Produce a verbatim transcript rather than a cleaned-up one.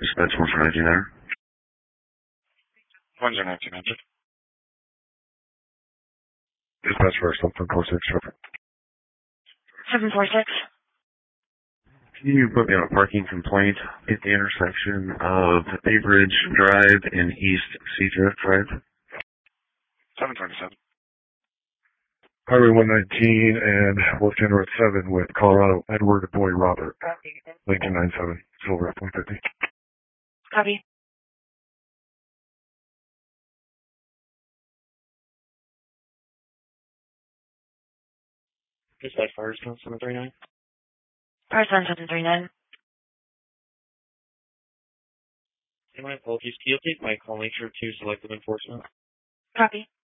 Dispatch one for nineteen there. one zero nineteen hundred. Dispatch for something four six traffic. seven four six. Can you put me on a parking complaint at the intersection of Bay Bridge Drive and East Seadrift Drive? seven twenty-seven. Highway one nineteen and Wolf General seven with Colorado Edward Boy Robert. Lincoln nine seven, Silver F one fifty. Copy. Dispatch Firestone seven three nine. Firestone seven three nine. My apologies. Can you take my call nature to selective enforcement? Copy.